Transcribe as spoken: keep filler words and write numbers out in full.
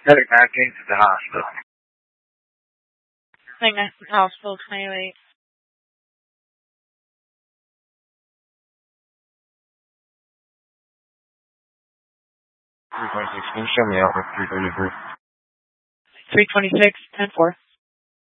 Heading back into the hospital. Heading back to the hospital, twenty-eight. three twenty-six, can you show me out for three thirty-three? three twenty-six, ten four.